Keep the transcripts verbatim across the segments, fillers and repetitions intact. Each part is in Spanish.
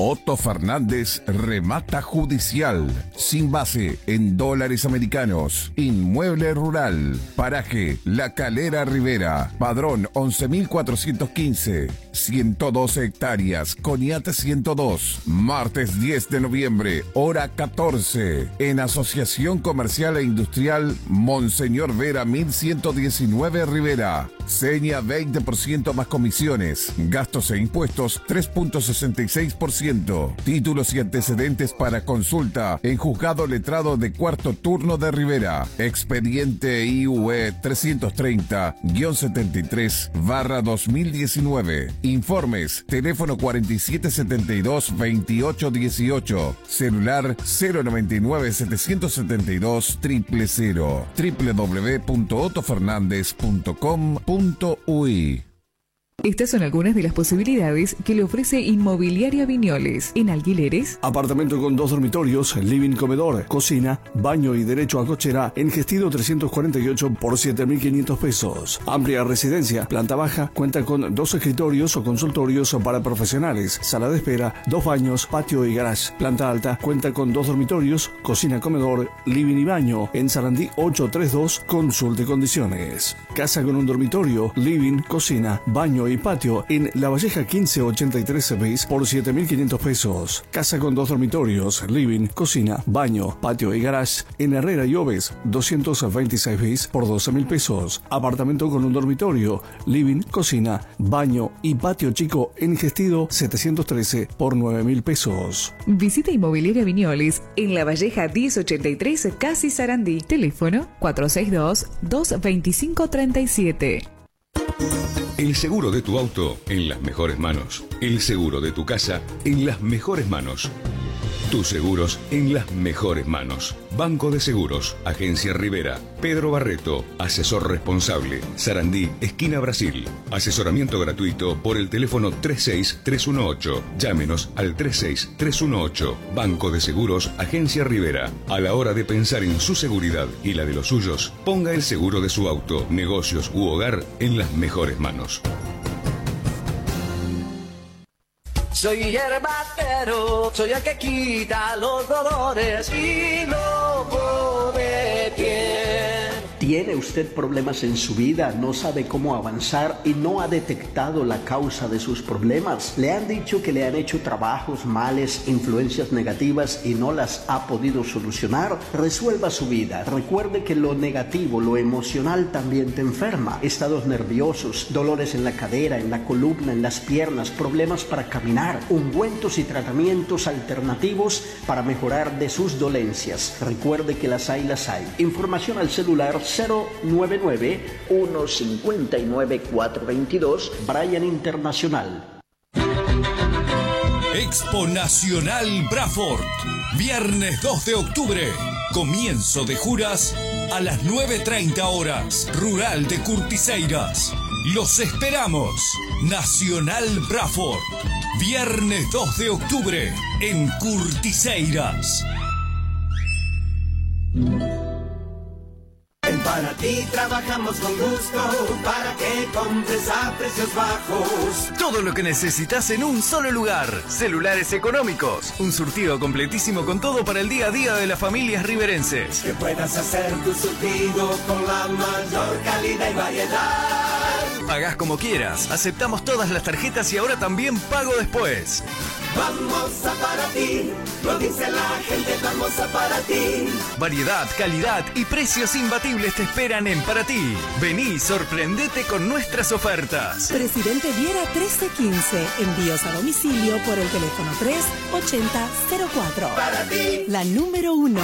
Otto Fernández remata judicial, sin base en dólares americanos. Inmueble rural, paraje La Calera Rivera, padrón once mil cuatrocientos quince, ciento doce hectáreas, Coniate ciento dos. Martes diez de noviembre, hora catorce, en Asociación Comercial e Industrial Monseñor Vera mil ciento diecinueve Rivera. Seña veinte por ciento más comisiones, gastos e impuestos tres punto sesenta y seis por ciento. Títulos y antecedentes para consulta en Juzgado Letrado de Cuarto Turno de Rivera. Expediente I U E trescientos treinta guión setenta y tres barra dos mil diecinueve. Informes, teléfono cuarenta y siete setenta y dos veintiocho dieciocho, celular cero noventa y nueve setecientos setenta y dos cero cero cero, doble u doble u doble u punto otto fernández punto com punto u i. Estas son algunas de las posibilidades que le ofrece Inmobiliaria Viñoles. En alquileres, apartamento con dos dormitorios, living, comedor, cocina, baño y derecho a cochera en Gestido trescientos cuarenta y ocho por siete mil quinientos pesos. Amplia residencia, planta baja, cuenta con dos escritorios o consultorios para profesionales, sala de espera, dos baños, patio y garage. Planta alta, cuenta con dos dormitorios, cocina, comedor, living y baño. En Sarandí ochocientos treinta y dos, consulte condiciones. Casa con un dormitorio, living, cocina, baño y patio en La Valleja quince ochenta y tres bis por siete mil quinientos pesos. Casa con dos dormitorios, living, cocina, baño, patio y garage en Herrera y Oves doscientos veintiséis bis por doce mil pesos. Apartamento con un dormitorio, living, cocina, baño y patio chico en Gestido setecientos trece por nueve mil pesos. visita Inmobiliaria Viñoles en La Valleja diez ochenta y tres, Casi Sarandí. Teléfono cuatro seis dos, dos dos cinco, tres siete. El seguro de tu auto en las mejores manos. El seguro de tu casa en las mejores manos. Tus seguros en las mejores manos. Banco de Seguros, Agencia Rivera, Pedro Barreto, asesor responsable, Sarandí, esquina Brasil. Asesoramiento gratuito por el teléfono tres seis tres uno ocho. Llámenos al tres seis tres uno ocho. Banco de Seguros, Agencia Rivera. A la hora de pensar en su seguridad y la de los suyos, ponga el seguro de su auto, negocios u hogar en las mejores manos. Soy hierbatero, soy el que quita los dolores y lobo de piel. ¿Tiene usted problemas en su vida? ¿No sabe cómo avanzar y no ha detectado la causa de sus problemas? ¿Le han dicho que le han hecho trabajos, males, influencias negativas y no las ha podido solucionar? Resuelva su vida. Recuerde que lo negativo, lo emocional también te enferma. Estados nerviosos, dolores en la cadera, en la columna, en las piernas, problemas para caminar, ungüentos y tratamientos alternativos para mejorar de sus dolencias. Recuerde que las hay, las hay. Información al celular cero nueve nueve, uno cinco nueve, cuatro dos dos, Brian Internacional. Expo Nacional Braford, viernes dos de octubre, comienzo de juras a las nueve treinta horas, Rural de Curtiseiras. Los esperamos. Nacional Braford, viernes dos de octubre en Curtiseiras. En Paraty trabajamos con gusto para que compres a precios bajos. Todo lo que necesitas en un solo lugar. Celulares económicos. Un surtido completísimo con todo para el día a día de las familias riverenses. Que puedas hacer tu surtido con la mayor calidad y variedad. Pagás como quieras. Aceptamos todas las tarjetas y ahora también pago después. Vamos a Paraty, lo dice la gente, vamos a Paraty. Variedad, calidad y precios imbatibles te esperan en Paraty. Vení, sorprendete con nuestras ofertas. Presidente Viera trece quince. Envíos a domicilio por el teléfono tres ochenta cero cuatro. Paraty. La número uno.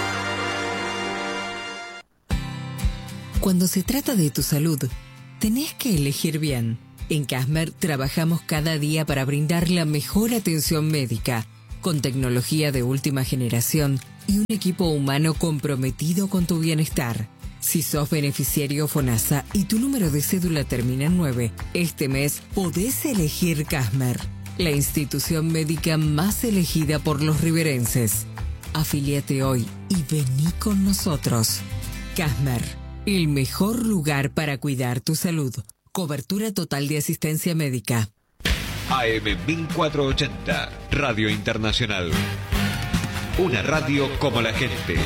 Cuando se trata de tu salud, tenés que elegir bien. En Casmer trabajamos cada día para brindar la mejor atención médica, con tecnología de última generación y un equipo humano comprometido con tu bienestar. Si sos beneficiario FONASA y tu número de cédula termina en nueve, este mes podés elegir Casmer, la institución médica más elegida por los riverenses. Afíliate hoy y vení con nosotros. Casmer, el mejor lugar para cuidar tu salud. Cobertura total de asistencia médica. A M mil cuatrocientos ochenta, Radio Internacional. Una radio como la gente.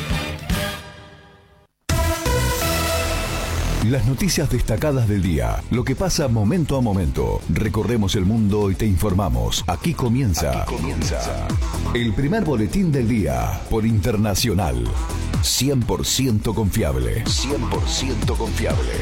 Las noticias destacadas del día, lo que pasa momento a momento. Recorremos el mundo y te informamos. Aquí comienza, Aquí comienza el primer boletín del día por Internacional. cien por ciento confiable. cien por ciento confiable.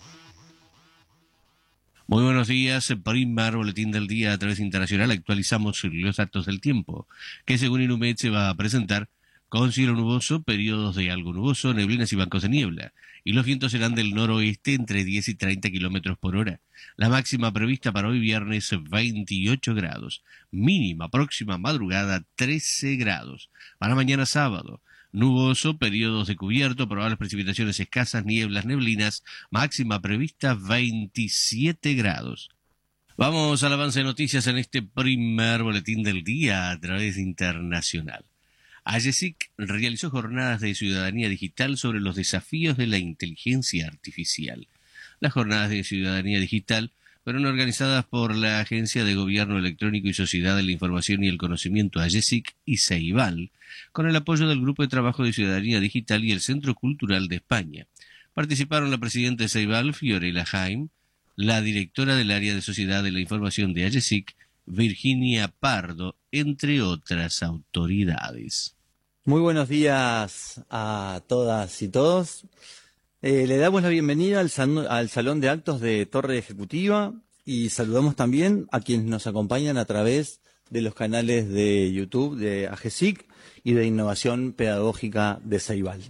Muy buenos días, primer boletín del día a través de Internacional. Actualizamos los datos del tiempo, que según Inumet se va a presentar con cielo nuboso, periodos de algo nuboso, neblinas y bancos de niebla. Y los vientos serán del noroeste entre diez y treinta kilómetros por hora. La máxima prevista para hoy viernes veintiocho grados. Mínima próxima madrugada trece grados. Para mañana sábado, nuboso, periodos de cubierto, probables precipitaciones escasas, nieblas, neblinas. Máxima prevista veintisiete grados. Vamos al avance de noticias en este primer boletín del día a través de Internacional. AGESIC realizó jornadas de ciudadanía digital sobre los desafíos de la inteligencia artificial. Las jornadas de ciudadanía digital fueron organizadas por la Agencia de Gobierno Electrónico y Sociedad de la Información y el Conocimiento AGESIC y Ceibal, con el apoyo del Grupo de Trabajo de Ciudadanía Digital y el Centro Cultural de España. Participaron la presidenta de Ceibal, Fiorella Jaime, la directora del Área de Sociedad de la Información de AGESIC, Virginia Pardo, entre otras autoridades. Muy buenos días a todas y todos. Eh, le damos la bienvenida al, san, al Salón de Actos de Torre Ejecutiva y saludamos también a quienes nos acompañan a través de los canales de YouTube de AGESIC y de Innovación Pedagógica de Ceibal.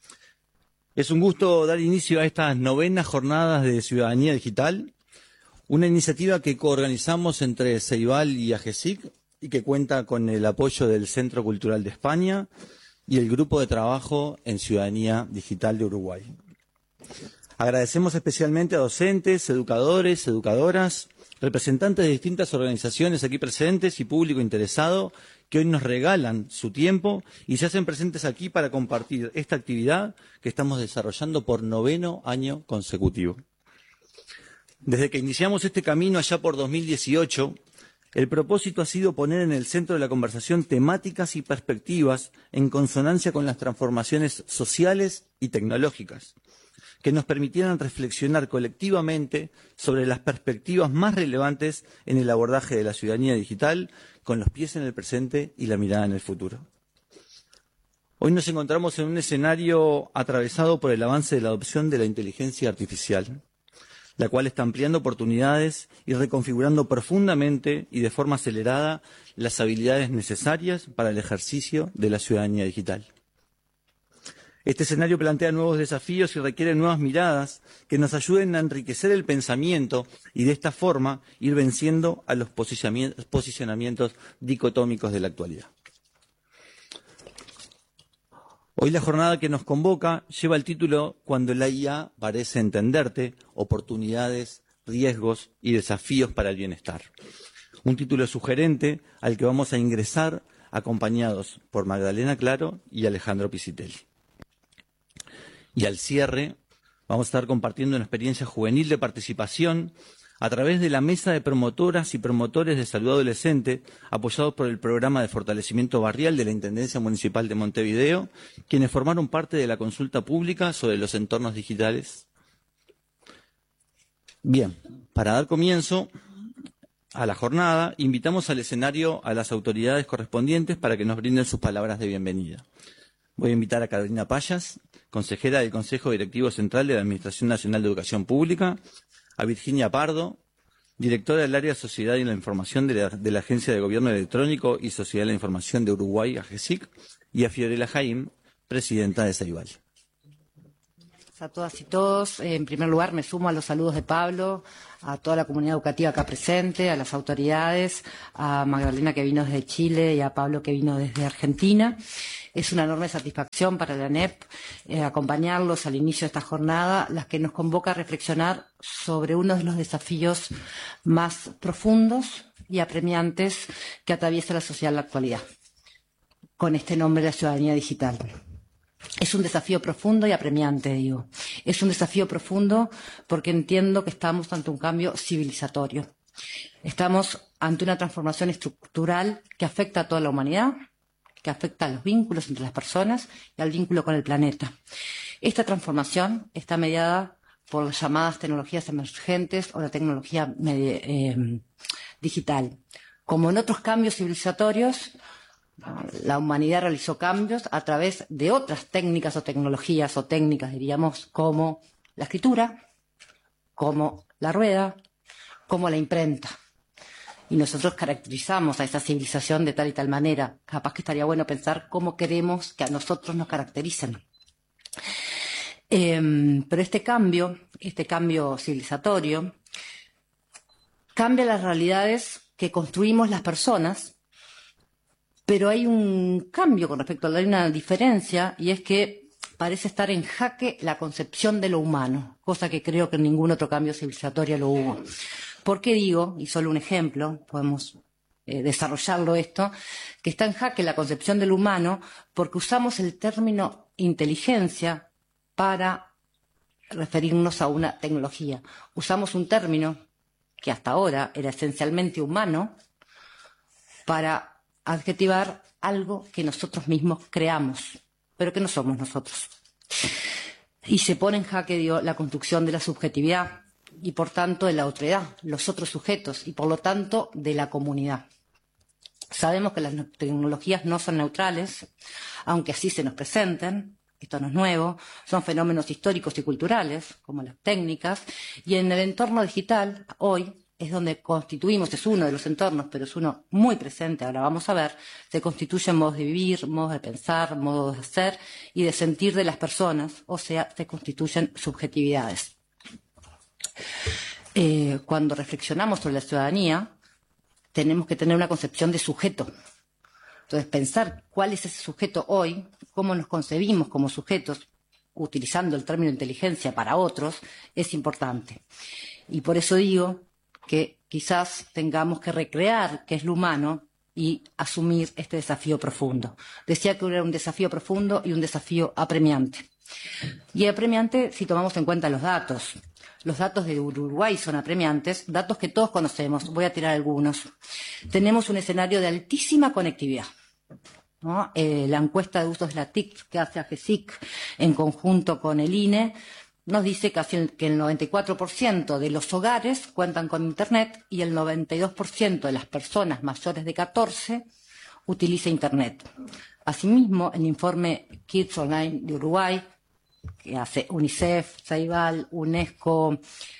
Es un gusto dar inicio a estas novenas jornadas de ciudadanía digital, una iniciativa que coorganizamos entre Ceibal y AGESIC y que cuenta con el apoyo del Centro Cultural de España y el Grupo de Trabajo en Ciudadanía Digital de Uruguay. Agradecemos especialmente a docentes, educadores, educadoras, representantes de distintas organizaciones aquí presentes y público interesado que hoy nos regalan su tiempo y se hacen presentes aquí para compartir esta actividad que estamos desarrollando por noveno año consecutivo. Desde que iniciamos este camino allá por dos mil dieciocho, el propósito ha sido poner en el centro de la conversación temáticas y perspectivas en consonancia con las transformaciones sociales y tecnológicas, que nos permitieran reflexionar colectivamente sobre las perspectivas más relevantes en el abordaje de la ciudadanía digital, con los pies en el presente y la mirada en el futuro. Hoy nos encontramos en un escenario atravesado por el avance de la adopción de la inteligencia artificial, la cual está ampliando oportunidades y reconfigurando profundamente y de forma acelerada las habilidades necesarias para el ejercicio de la ciudadanía digital. Este escenario plantea nuevos desafíos y requiere nuevas miradas que nos ayuden a enriquecer el pensamiento y de esta forma ir venciendo a los posicionamientos dicotómicos de la actualidad. Hoy la jornada que nos convoca lleva el título Cuando la I A parece entenderte, oportunidades, riesgos y desafíos para el bienestar. Un título sugerente al que vamos a ingresar acompañados por Magdalena Claro y Alejandro Pisitelli. Y al cierre vamos a estar compartiendo una experiencia juvenil de participación a través de la Mesa de Promotoras y Promotores de Salud Adolescente, apoyados por el Programa de Fortalecimiento Barrial de la Intendencia Municipal de Montevideo, quienes formaron parte de la consulta pública sobre los entornos digitales. Bien, para dar comienzo a la jornada, invitamos al escenario a las autoridades correspondientes para que nos brinden sus palabras de bienvenida. Voy a invitar a Carolina Payas, consejera del Consejo Directivo Central de la Administración Nacional de Educación Pública, a Virginia Pardo, directora del Área de Sociedad y la Información de la, de la Agencia de Gobierno Electrónico y Sociedad de la Información de Uruguay, AGESIC, y a Fiorella Jaime, presidenta de Ceibal. A todas y todos, en primer lugar me sumo a los saludos de Pablo, a toda la comunidad educativa acá presente, a las autoridades, a Magdalena que vino desde Chile y a Pablo que vino desde Argentina. Es una enorme satisfacción para la ANEP eh, acompañarlos al inicio de esta jornada, las que nos convoca a reflexionar sobre uno de los desafíos más profundos y apremiantes que atraviesa la sociedad en la actualidad, con este nombre de la ciudadanía digital. Es un desafío profundo y apremiante, digo. Es un desafío profundo porque entiendo que estamos ante un cambio civilizatorio. Estamos ante una transformación estructural que afecta a toda la humanidad, que afecta a los vínculos entre las personas y al vínculo con el planeta. Esta transformación está mediada por las llamadas tecnologías emergentes o la tecnología eh, digital. Como en otros cambios civilizatorios, la humanidad realizó cambios a través de otras técnicas o tecnologías o técnicas, diríamos, como la escritura, como la rueda, como la imprenta. Y nosotros caracterizamos a esa civilización de tal y tal manera. Capaz que estaría bueno pensar cómo queremos que a nosotros nos caractericen. Eh, pero este cambio, este cambio civilizatorio, cambia las realidades que construimos las personas, pero hay un cambio con respecto a la, hay una diferencia, y es que parece estar en jaque la concepción de lo humano, cosa que creo que en ningún otro cambio civilizatorio lo hubo. ¿Por qué digo, y solo un ejemplo, podemos eh, desarrollarlo esto, que está en jaque la concepción del humano porque usamos el término inteligencia para referirnos a una tecnología? Usamos un término que hasta ahora era esencialmente humano para adjetivar algo que nosotros mismos creamos, pero que no somos nosotros. Y se pone en jaque, digo, la construcción de la subjetividad y, por tanto, de la otredad, los otros sujetos, y, por lo tanto, de la comunidad. Sabemos que las tecnologías no son neutrales, aunque así se nos presenten. Esto no es nuevo, son fenómenos históricos y culturales, como las técnicas, y en el entorno digital, hoy, es donde constituimos, es uno de los entornos, pero es uno muy presente, ahora vamos a ver, se constituyen modos de vivir, modos de pensar, modos de hacer y de sentir de las personas, o sea, se constituyen subjetividades. Eh, cuando reflexionamos sobre la ciudadanía, tenemos que tener una concepción de sujeto. Entonces, pensar cuál es ese sujeto hoy, cómo nos concebimos como sujetos, utilizando el término inteligencia para otros, es importante. Y por eso digo que quizás tengamos que recrear qué es lo humano y asumir este desafío profundo. Decía que era un desafío profundo y un desafío apremiante. Y apremiante si tomamos en cuenta los datos. Los datos de Uruguay son apremiantes, datos que todos conocemos. Voy a tirar algunos. Tenemos un escenario de altísima conectividad, ¿no? Eh, la encuesta de usos de la T I C que hace AGESIC en conjunto con el I N E nos dice que el noventa y cuatro por ciento de los hogares cuentan con Internet y el noventa y dos por ciento de las personas mayores de catorce utiliza Internet. Asimismo, el informe Kids Online de Uruguay, que hace UNICEF, Ceibal, UNESCO,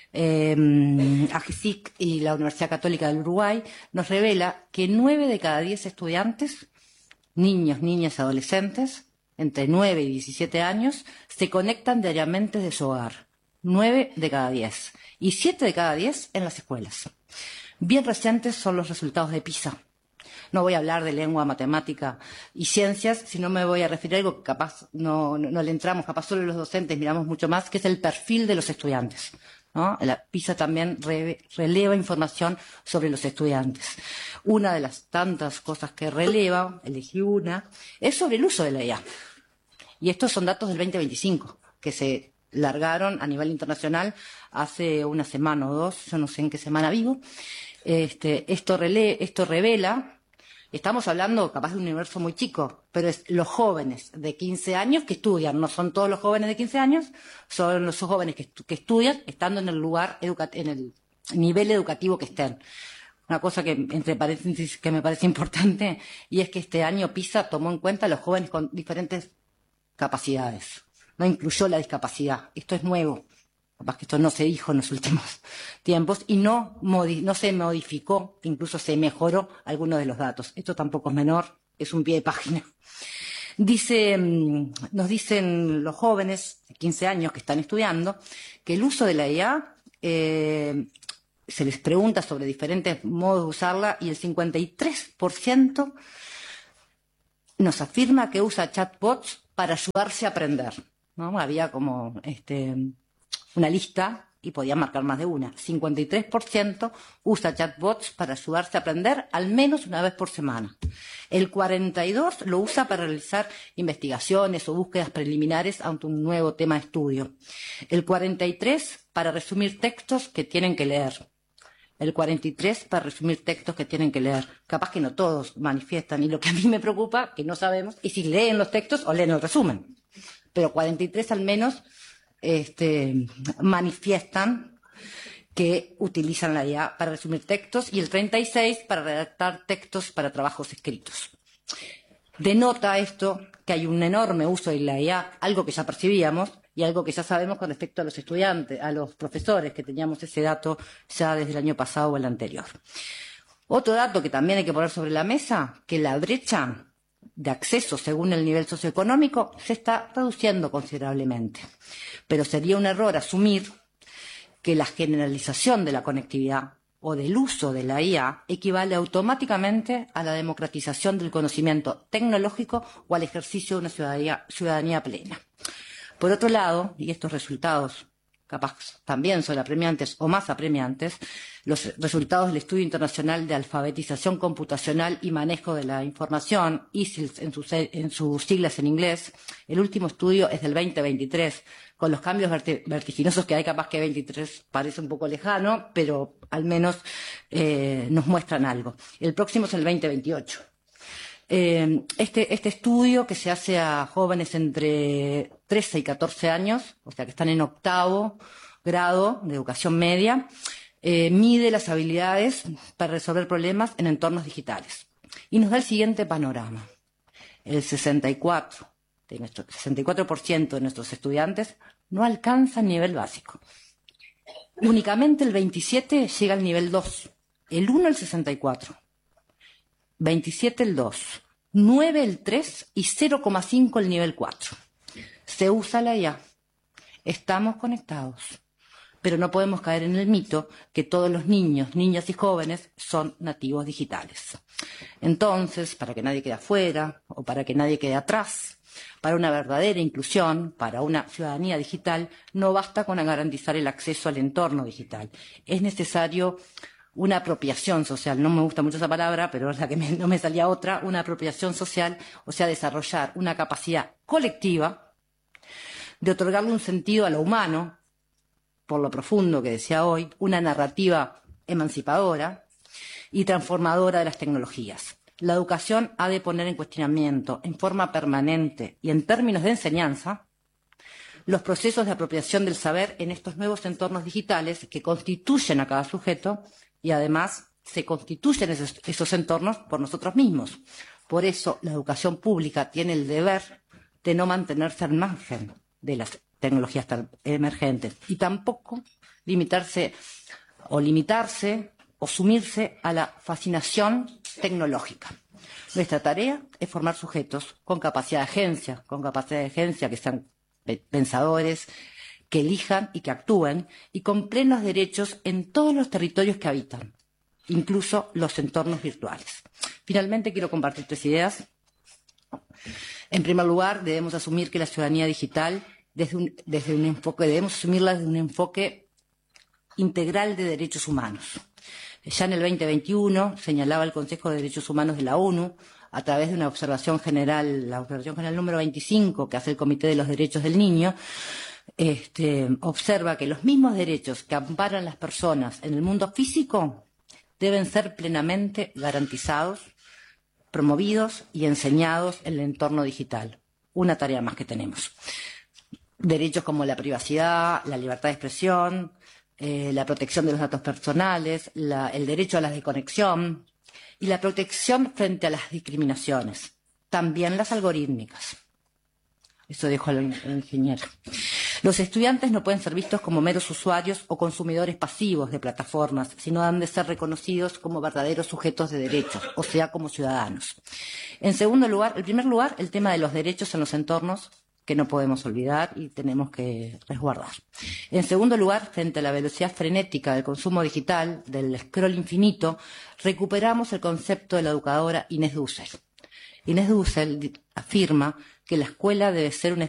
eh, AGESIC y la Universidad Católica del Uruguay, nos revela que nueve de cada diez estudiantes, niños, niñas y adolescentes, entre nueve y diecisiete años, se conectan diariamente de su hogar. nueve de cada diez. Y siete de cada diez en las escuelas. Bien recientes son los resultados de PISA. No voy a hablar de lengua, matemática y ciencias, sino me voy a referir a algo que capaz no, no, no le entramos, capaz solo los docentes miramos mucho más, que es el perfil de los estudiantes, ¿no? La PISA también re, releva información sobre los estudiantes. Una de las tantas cosas que releva, elegí una, es sobre el uso de la I A. Y estos son datos del veinte veinticinco, que se largaron a nivel internacional hace una semana o dos, yo no sé en qué semana vivo. Este, esto, rele, esto revela, estamos hablando capaz de un universo muy chico, pero es los jóvenes de quince años que estudian, no son todos los jóvenes de quince años, son los jóvenes que, que estudian estando en el lugar, en el nivel educativo que estén. Una cosa que, entre paréntesis, que me parece importante, y es que este año PISA tomó en cuenta a los jóvenes con diferentes capacidades, no incluyó la discapacidad. Esto es nuevo, capaz que esto no se dijo en los últimos tiempos, y no, no se modificó, incluso se mejoró algunos de los datos. Esto tampoco es menor, es un pie de página. Dice, nos dicen los jóvenes de quince años que están estudiando que el uso de la I A, eh, se les pregunta sobre diferentes modos de usarla, y el cincuenta y tres por ciento nos afirma que usa chatbots para ayudarse a aprender, ¿no? Había como este, una lista y podía marcar más de una. cincuenta y tres por ciento usa chatbots para ayudarse a aprender al menos una vez por semana. El cuarenta y dos por ciento lo usa para realizar investigaciones o búsquedas preliminares ante un nuevo tema de estudio. El cuarenta y tres por ciento para resumir textos que tienen que leer. el cuarenta y tres para resumir textos que tienen que leer. Capaz que no todos manifiestan, y lo que a mí me preocupa, que no sabemos, y si leen los textos o leen el resumen. Pero cuarenta y tres al menos este, manifiestan que utilizan la I A para resumir textos, y el treinta y seis para redactar textos para trabajos escritos. Denota esto que hay un enorme uso de la I A, algo que ya percibíamos y algo que ya sabemos con respecto a los estudiantes, a los profesores, que teníamos ese dato ya desde el año pasado o el anterior. Otro dato que también hay que poner sobre la mesa, que la brecha de acceso según el nivel socioeconómico se está reduciendo considerablemente. Pero sería un error asumir que la generalización de la conectividad o del uso de la I A equivale automáticamente a la democratización del conocimiento tecnológico o al ejercicio de una ciudadanía, ciudadanía plena. Por otro lado, y estos resultados capaz también son apremiantes o más apremiantes, los resultados del Estudio Internacional de Alfabetización Computacional y Manejo de la Información, I S I L S en sus, en sus siglas en inglés, el último estudio es del veinte veintitrés, con los cambios vertiginosos que hay, capaz que veintitrés parece un poco lejano, pero al menos eh, nos muestran algo. El próximo es el veinte veintiocho. Eh, este, este estudio, que se hace a jóvenes entre trece y catorce años, o sea que están en octavo grado de educación media, eh, mide las habilidades para resolver problemas en entornos digitales. Y nos da el siguiente panorama. El sesenta y cuatro, de nuestro, sesenta y cuatro por ciento de nuestros estudiantes no alcanzan nivel básico. Únicamente el veintisiete por ciento llega al nivel dos, el uno el sesenta y cuatro por ciento. veintisiete el dos, nueve el tres y cero coma cinco el nivel cuatro. Se usa la I A. Estamos conectados. Pero no podemos caer en el mito que todos los niños, niñas y jóvenes son nativos digitales. Entonces, para que nadie quede afuera o para que nadie quede atrás, para una verdadera inclusión, para una ciudadanía digital, no basta con garantizar el acceso al entorno digital. Es necesario una apropiación social, no me gusta mucho esa palabra, pero es la que me, no me salía otra, una apropiación social, o sea, desarrollar una capacidad colectiva de otorgarle un sentido a lo humano, por lo profundo que decía hoy, una narrativa emancipadora y transformadora de las tecnologías. La educación ha de poner en cuestionamiento, en forma permanente y en términos de enseñanza, los procesos de apropiación del saber en estos nuevos entornos digitales que constituyen a cada sujeto y además se constituyen esos, esos entornos por nosotros mismos. Por eso la educación pública tiene el deber de no mantenerse al margen de las tecnologías emergentes y tampoco limitarse o limitarse o sumirse a la fascinación tecnológica. Nuestra tarea es formar sujetos con capacidad de agencia, con capacidad de agencia que sean pensadores, que elijan y que actúen, y con plenos derechos en todos los territorios que habitan, incluso los entornos virtuales. Finalmente, quiero compartir tres ideas. En primer lugar, debemos asumir que la ciudadanía digital, desde un, desde un enfoque, debemos asumirla desde un enfoque integral de derechos humanos. Ya en el veinte veintiuno señalaba el Consejo de Derechos Humanos de la ONU, a través de una observación general, la observación general número veinticinco que hace el Comité de los Derechos del Niño, este, observa que los mismos derechos que amparan las personas en el mundo físico deben ser plenamente garantizados, promovidos y enseñados en el entorno digital. Una tarea más que tenemos. Derechos como la privacidad, la libertad de expresión, eh, la protección de los datos personales, la, el derecho a la desconexión y la protección frente a las discriminaciones, también las algorítmicas. Eso dijo el, el ingeniero. Los estudiantes no pueden ser vistos como meros usuarios o consumidores pasivos de plataformas, sino han de ser reconocidos como verdaderos sujetos de derechos, o sea, como ciudadanos. En segundo lugar, en primer lugar, el tema de los derechos en los entornos, que no podemos olvidar y tenemos que resguardar. En segundo lugar, frente a la velocidad frenética del consumo digital, del scroll infinito, recuperamos el concepto de la educadora Inés Dussel. Inés Dussel afirma que la escuela debe ser un,